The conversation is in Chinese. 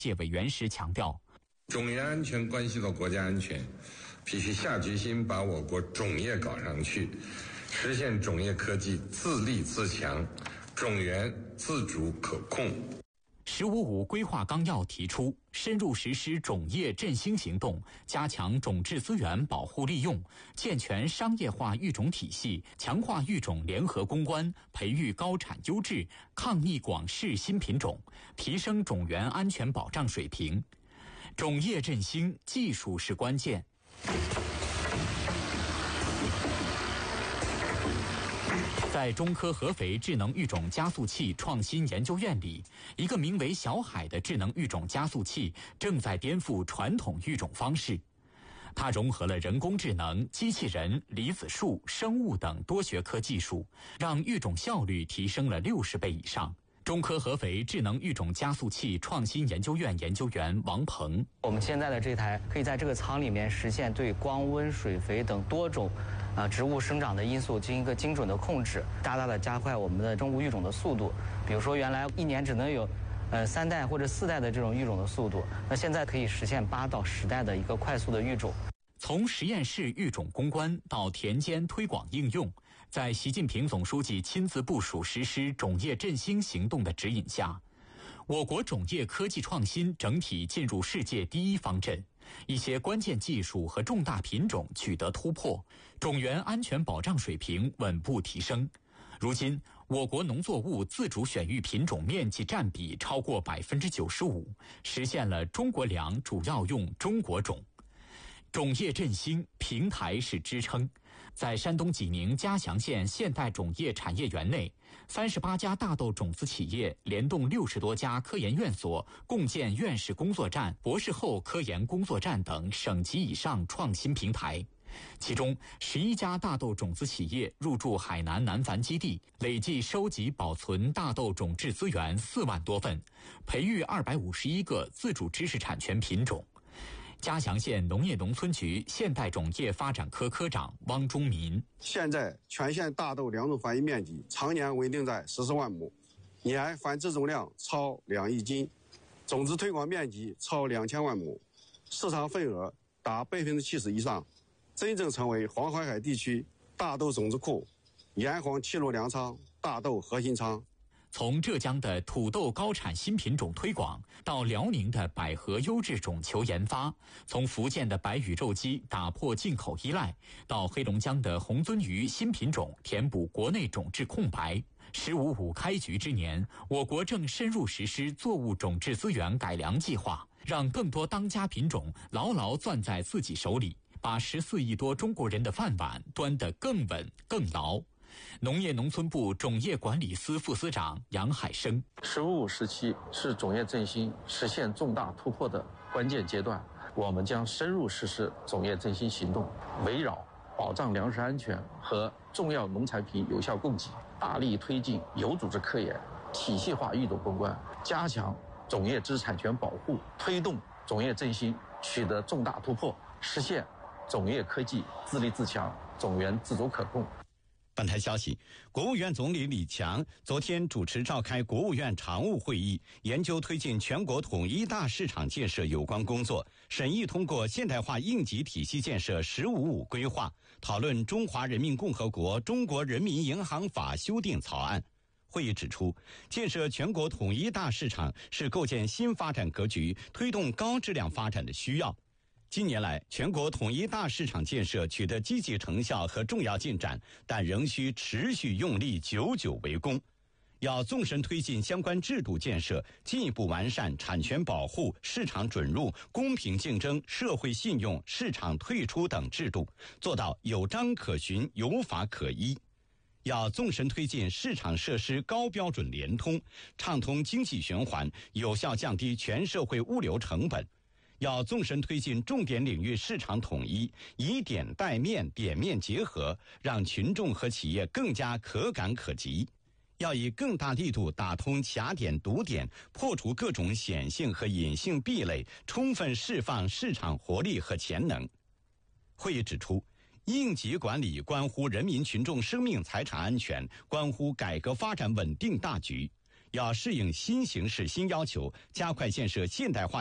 界委员时强调， 种业安全关系到国家安全，必须下决心把我国种业搞上去，实现种业科技自立自强，种源自主可控。 “15.5”规划纲要提出，深入实施种业振兴行动，加强种质资源保护利用，健全商业化育种体系，强化育种联合攻关，培育高产优质、抗逆广适新品种，提升种源安全保障水平。种业振兴，技术是关键。在中科合肥智能育种加速器创新研究院里，一个名为小海的智能育种加速器正在颠覆传统育种方式。它融合了人工智能、机器人、离子树、生物等多学科技术，让育种效率提升了60倍以上。中科合肥智能育种加速器创新研究院研究员王鹏： 我们现在的这台可以在这个舱里面实现对光温、水肥等多种植物生长的因素进行一个精准的控制，大大的加快我们的生物育种的速度。比如说原来1年只能有3代或者4代的这种育种的速度，那现在可以实现8到10代的一个快速的育种。 从实验室育种攻关到田间推广应用，在习近平总书记亲自部署实施种业振兴行动的指引下，我国种业科技创新整体进入世界第一方阵，一些关键技术和重大品种取得突破，种源安全保障水平稳步提升。如今，我国农作物自主选育品种面积占比超过95%，实现了中国粮主要用中国种。种业振兴平台是支撑。在山东济宁嘉祥县现代种业产业园内，38家大豆种子企业联动60多家科研院所，共建院士工作站、博士后科研工作站等省级以上创新平台。其中11家大豆种子企业入驻海南南繁基地，累计收集保存大豆种质资源4万多份，培育251个自主知识产权品种。嘉祥县农业农村局现代种业发展科科长汪忠民： 现在全县大豆两种繁育面积常年稳定在14万亩，年繁殖总量超2亿斤，种子推广面积超2000万亩，市场份额达70%以上，真正成为黄海地区大豆种子库、炎黄齐鲁粮仓大豆核心仓。 从浙江的土豆高产新品种推广，到辽宁的百合优质种球研发，从福建的白羽肉鸡打破进口依赖，到黑龙江的红鳟鱼新品种填补国内种质空白。“15.5”开局之年，我国正深入实施作物种质资源改良计划，让更多当家品种牢牢攥在自己手里，把14亿多中国人的饭碗端得更稳更牢。农业农村部种业管理司副司长杨海生 ：“15.5时期是种业振兴实现重大突破的关键阶段，我们将深入实施种业振兴行动，围绕保障粮食安全和重要农产品有效供给，大力推进有组织科研、体系化育种攻关，加强种业知识产权保护，推动种业振兴取得重大突破，实现种业科技自立自强、种源自主可控。” 本台消息，国务院总理李强昨天主持召开国务院常务会议，研究推进全国统一大市场建设有关工作，审议通过现代化应急体系建设“15.5”规划，讨论《中华人民共和国中国人民银行法》修订草案。会议指出，建设全国统一大市场是构建新发展格局、推动高质量发展的需要。近年来，全国统一大市场建设取得积极成效和重要进展，但仍需持续用力，久久为功。要纵深推进相关制度建设，进一步完善产权保护、市场准入、公平竞争、社会信用、市场退出等制度，做到有章可循、有法可依。要纵深推进市场设施高标准联通，畅通经济循环，有效降低全社会物流成本。要纵深推进重点领域市场统一，以点带面、点面结合，让群众和企业更加可感可及。要以更大力度打通卡点、堵点，破除各种显性和隐性壁垒，充分释放市场活力和潜能。会议指出，应急管理关乎人民群众生命财产安全，关乎改革发展稳定大局。 要适应新形势新要求，加快建设现代化